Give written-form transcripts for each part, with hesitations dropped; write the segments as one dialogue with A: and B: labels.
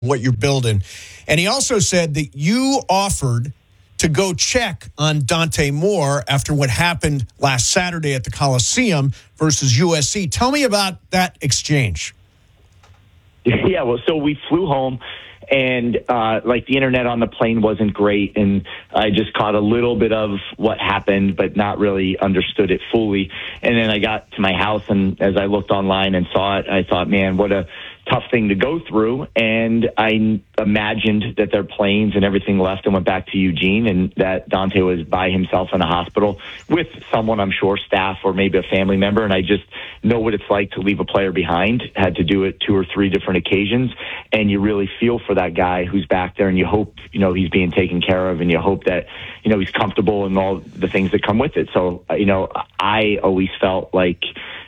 A: what you're building. And he also said that you offered to go check on Dante Moore after what happened last Saturday at the Coliseum versus USC. Tell me about that exchange.
B: Yeah, well, so we flew home, and the internet on the plane wasn't great, and I just caught a little bit of what happened, but not really understood it fully. And then I got to my house, and as I looked online and saw it, I thought, man, what a tough thing to go through. And I imagined that their planes and everything left and went back to Eugene, and that Dante was by himself in a hospital with someone, I'm sure, staff or maybe a family member. And I just know what it's like to leave a player behind. Had to do it 2 or 3 different occasions, and you really feel for that guy who's back there, and you hope, he's being taken care of, and you hope that, he's comfortable and all the things that come with it. So, I always felt like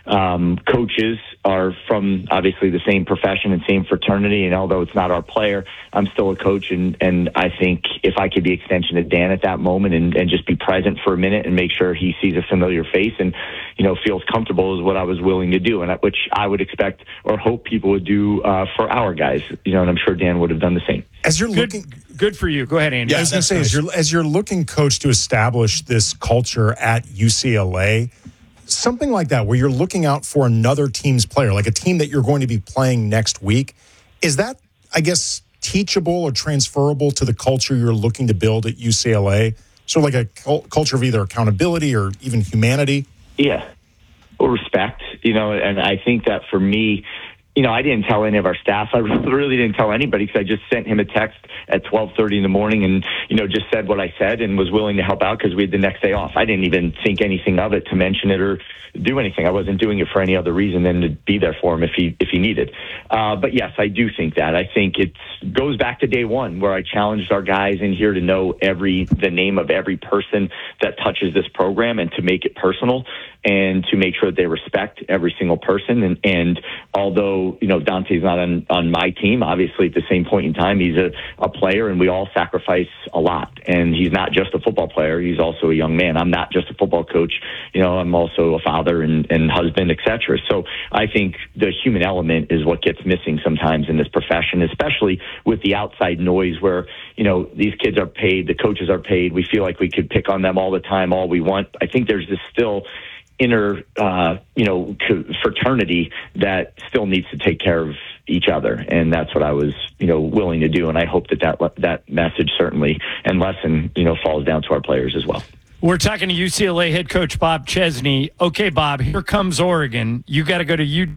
B: coaches are from obviously the same profession and same fraternity, and although it's not our player, I'm still a coach, and I think if I could be extension of Dan at that moment and just be present for a minute and make sure he sees a familiar face and feels comfortable is what I was willing to do, and which I would expect or hope people would do for our guys, and I'm sure Dan would have done the same.
C: As you're looking,
D: good for you. Go ahead, Andy.
C: Yeah, I was going to say, nice. as you're looking, Coach, to establish this culture at UCLA. Something like that, where you're looking out for another team's player, like a team that you're going to be playing next week, is that, I guess, teachable or transferable to the culture you're looking to build at UCLA? So like a culture of either accountability or even humanity?
B: Yeah, or respect, and I think that for me, I didn't tell any of our staff. I really didn't tell anybody because I just sent him a text at 12:30 in the morning and, just said what I said and was willing to help out because we had the next day off. I didn't even think anything of it to mention it or do anything. I wasn't doing it for any other reason than to be there for him if he needed. But yes, I do think that. I think it goes back to day one where I challenged our guys in here to know the name of every person that touches this program and to make it personal and to make sure that they respect every single person. And although, Dante's not on my team, obviously at the same point in time, he's a player and we all sacrifice a lot. And he's not just a football player. He's also a young man. I'm not just a football coach. I'm also a father and husband, etc. So I think the human element is what gets missing sometimes in this profession, especially with the outside noise where, these kids are paid, the coaches are paid. We feel like we could pick on them all the time, all we want. I think there's this still inner, fraternity that still needs to take care of each other. And that's what I was, willing to do. And I hope that message certainly and lesson, falls down to our players as well.
D: We're talking to UCLA head coach Bob Chesney. Okay, Bob, here comes Oregon. You got to go to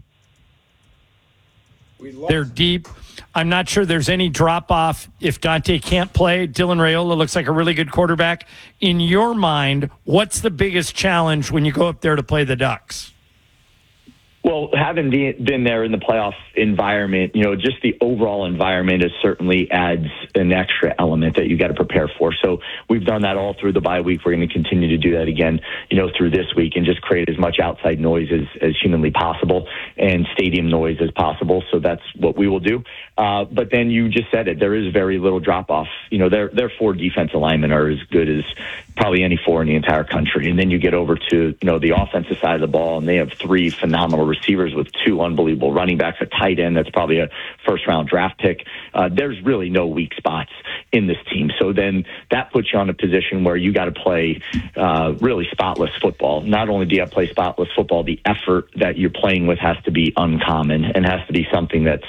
D: They're deep. I'm not sure there's any drop-off if Dante can't play. Dylan Raiola looks like a really good quarterback. In your mind, what's the biggest challenge when you go up there to play the Ducks?
B: Well, having been there in the playoff environment, just the overall environment certainly adds an extra element that you got to prepare for. So we've done that all through the bye week. We're going to continue to do that again, through this week and just create as much outside noise as humanly possible and stadium noise as possible. So that's what we will do. But then you just said it. There is very little drop off. Their 4 defensive linemen are as good as probably any 4 in the entire country. And then you get over to, the offensive side of the ball, and they have 3 phenomenal receivers with 2 unbelievable running backs, a tight end that's probably a first-round draft pick. There's really no weak spots in this team. So then that puts you on a position where you got to play really spotless football. Not only do you have to play spotless football, the effort that you're playing with has to be uncommon and has to be something that's,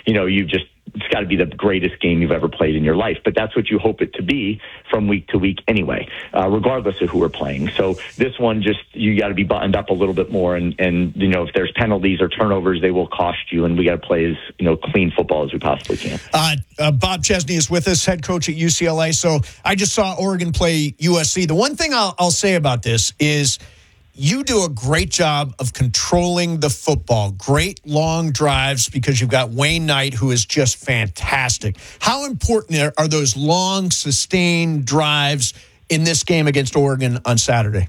B: it's got to be the greatest game you've ever played in your life. But that's what you hope it to be from week to week anyway, regardless of who we're playing. So this one, you got to be buttoned up a little bit more. And if there's penalties or turnovers, they will cost you. And we got to play as, clean football as we possibly can.
A: Bob Chesney is with us, head coach at UCLA. So I just saw Oregon play USC. The one thing I'll say about this is you do a great job of controlling the football. Great long drives because you've got Wayne Knight, who is just fantastic. How important are those long, sustained drives in this game against Oregon on Saturday?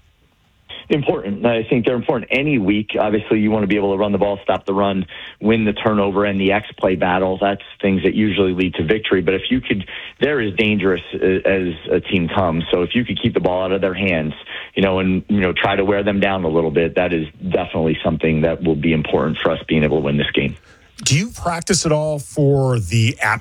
B: Important. I think they're important any week. Obviously, you want to be able to run the ball, stop the run, win the turnover, and the X-play battle. That's things that usually lead to victory. But if you could, they're as dangerous as a team comes. So if you could keep the ball out of their hands, and try to wear them down a little bit, that is definitely something that will be important for us being able to win this game.
C: Do you practice at all for the